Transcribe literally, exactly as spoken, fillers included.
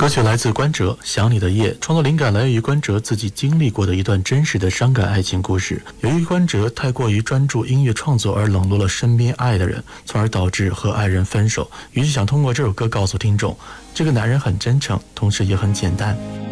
歌曲来自关喆《想你的夜》，创作灵感来源于关喆自己经历过的一段真实的伤感爱情故事。由于关喆太过于专注音乐创作而冷落了身边爱的人，从而导致和爱人分手，于是想通过这首歌告诉听众，这个男人很真诚，同时也很简单。